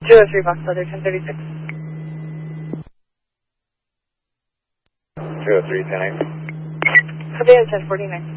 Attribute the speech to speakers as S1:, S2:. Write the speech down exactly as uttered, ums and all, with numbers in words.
S1: two oh three Box Leather, ten thirty-six.
S2: two oh three, ten eight.
S1: Copy, ten forty-nine.